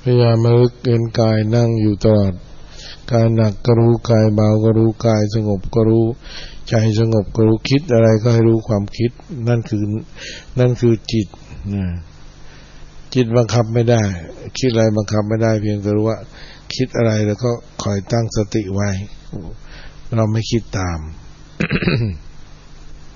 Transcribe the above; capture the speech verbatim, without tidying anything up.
พยายามระลึกเห็นกายนั่งอยู่ตลอดกายหนักก็รู้กายเบาก็รู้กายสงบก็รู้ใจสงบก็รู้คิดอะไรก็ให้รู้ความคิดนั่นคือนั่นคือจิตนะจิตบังคับไม่ได้คิดอะไรบังคับไม่ได้เพียงแต่รู้ว่าคิดอะไรแล้วก็คอยตั้งสติไว้เราไม่คิดตาม